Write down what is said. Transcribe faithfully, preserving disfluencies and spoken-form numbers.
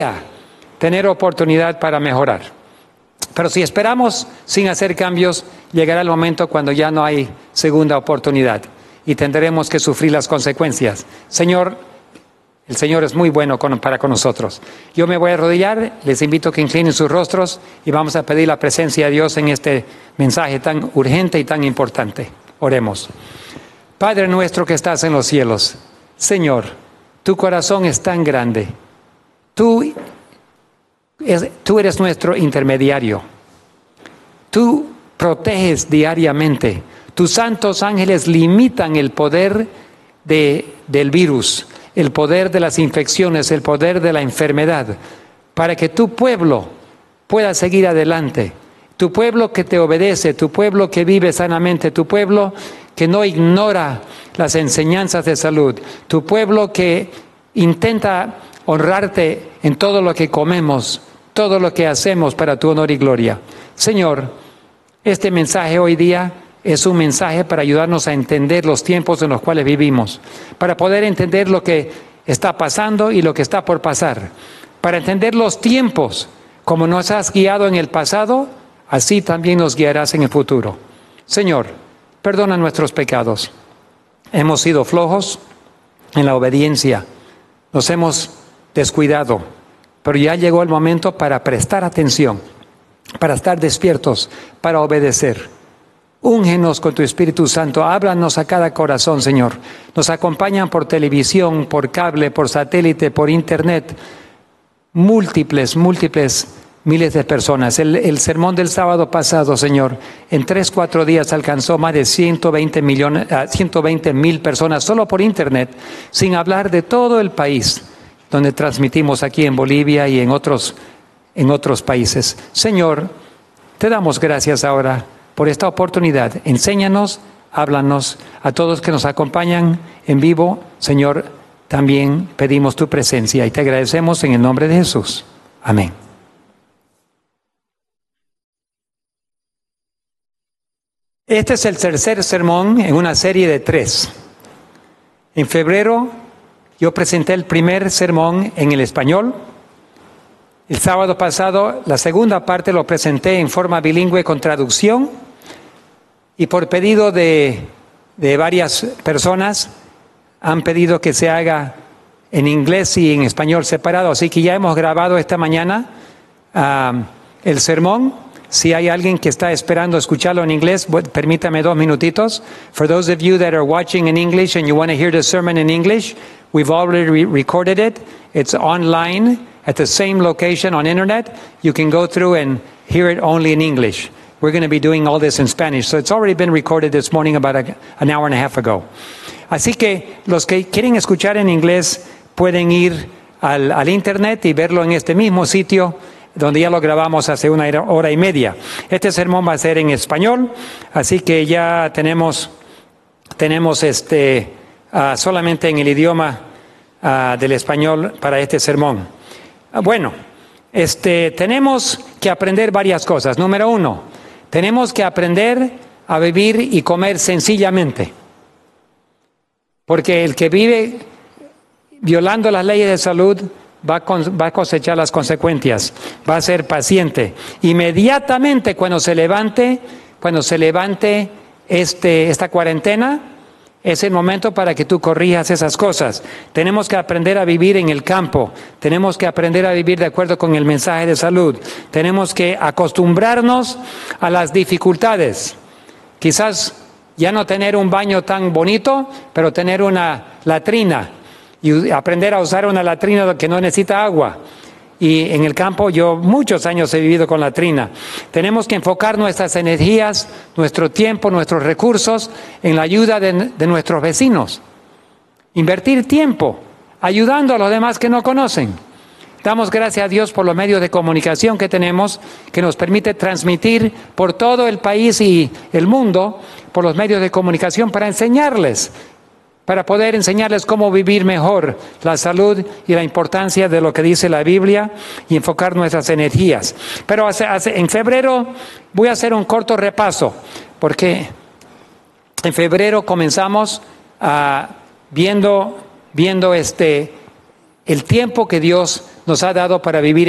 tener oportunidad para mejorar. Pero si esperamos sin hacer cambios, llegará el momento cuando ya no hay segunda oportunidad y tendremos que sufrir las consecuencias. Señor, el Señor es muy bueno con, para con nosotros. Yo me voy a arrodillar, les invito a que inclinen sus rostros y vamos a pedir la presencia de Dios en este mensaje tan urgente y tan importante. Oremos. Padre nuestro que estás en los cielos, Señor, tu corazón es tan grande. Tú, es, tú eres nuestro intermediario. Tú proteges diariamente. Tus santos ángeles limitan el poder de, del virus, el poder de las infecciones, el poder de la enfermedad, para que tu pueblo pueda seguir adelante. Tu pueblo que te obedece, tu pueblo que vive sanamente, tu pueblo que no ignora las enseñanzas de salud, tu pueblo que intenta honrarte en todo lo que comemos, todo lo que hacemos para tu honor y gloria. Señor, este mensaje hoy día es un mensaje para ayudarnos a entender los tiempos en los cuales vivimos, para poder entender lo que está pasando y lo que está por pasar, para entender los tiempos, como nos has guiado en el pasado, así también nos guiarás en el futuro. Señor, perdona nuestros pecados. Hemos sido flojos en la obediencia, nos hemos descuidado, pero ya llegó el momento para prestar atención, para estar despiertos, para obedecer. Úngenos con tu Espíritu Santo, háblanos a cada corazón, Señor. Nos acompañan por televisión, por cable, por satélite, por internet, múltiples, múltiples miles de personas. El, el sermón del sábado pasado, Señor, en tres, cuatro días alcanzó más de ciento veinte millones, ciento veinte mil personas solo por internet, sin hablar de todo el país, donde transmitimos aquí en Bolivia y en otros, en otros países. Señor, te damos gracias ahora por esta oportunidad. Enséñanos, háblanos a todos que nos acompañan en vivo. Señor, también pedimos tu presencia y te agradecemos en el nombre de Jesús. Amén. Este es el tercer sermón en una serie de tres. En febrero yo presenté el primer sermón en el español. El sábado pasado la segunda parte lo presenté en forma bilingüe con traducción. Y por pedido de, de varias personas han pedido que se haga en inglés y en español separado. Así que ya hemos grabado esta mañana uh, el sermón. Si hay alguien que está esperando escucharlo en inglés, permítame dos minutitos. For those of you that are watching in English and you want to hear the sermon in English, we've already re- recorded it. It's online at the same location on internet. You can go through and hear it only in English. We're going to be doing all this in Spanish. So it's already been recorded this morning about a, an hour and a half ago. Así que los que quieren escuchar en inglés pueden ir al, al internet y verlo en este mismo sitio donde ya lo grabamos hace una hora y media. Este sermón va a ser en español, así que ya tenemos, tenemos este, uh, solamente en el idioma uh, del español para este sermón. Uh, bueno, este, tenemos que aprender varias cosas. Número uno, tenemos que aprender a vivir y comer sencillamente. Porque el que vive violando las leyes de salud va a, con, va a cosechar las consecuencias. Va a ser paciente. Inmediatamente cuando se levante, cuando se levante este, esta cuarentena, es el momento para que tú corrijas esas cosas. Tenemos que aprender a vivir en el campo. Tenemos que aprender a vivir de acuerdo con el mensaje de salud. Tenemos que acostumbrarnos a las dificultades. Quizás ya no tener un baño tan bonito, pero tener una latrina y aprender a usar una latrina que no necesita agua. Y en el campo yo muchos años he vivido con latrina. Tenemos que enfocar nuestras energías, nuestro tiempo, nuestros recursos en la ayuda de, de nuestros vecinos. Invertir tiempo ayudando a los demás que no conocen. Damos gracias a Dios por los medios de comunicación que tenemos, que nos permite transmitir por todo el país y el mundo, por los medios de comunicación para enseñarles, para poder enseñarles cómo vivir mejor la salud y la importancia de lo que dice la Biblia y enfocar nuestras energías. Pero hace, hace, en febrero voy a hacer un corto repaso, porque en febrero comenzamos uh, viendo, viendo este, el tiempo que Dios nos ha dado para vivir